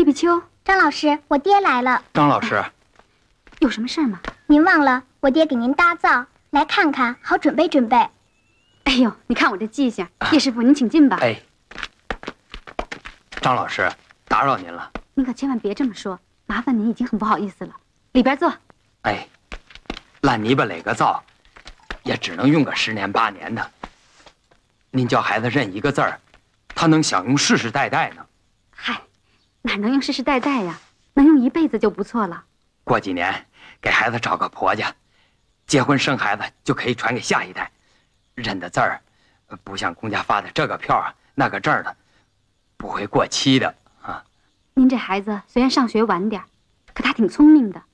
叶比秋， 张老师，我爹来了。 张老师， 有什么事儿吗？ 您忘了我爹给您搭灶，来看看，好准备准备。 哎呦，你看我这记性。叶师傅，您请进吧。 哎，张老师，打扰您了。 您可千万别这么说，麻烦您已经很不好意思了。里边坐。 哎，烂泥巴垒个灶，也只能用个10年8年的。您叫孩子认一个字儿，他能享用世世代代呢。 嗨，哪能用世世代代呀？能用一辈子就不错了。 过几年给孩子找个婆家，结婚生孩子就可以传给下一代。认的字儿，不像公家发的这个票啊那个证的，不会过期的啊。 您这孩子虽然上学晚点，可他挺聪明的。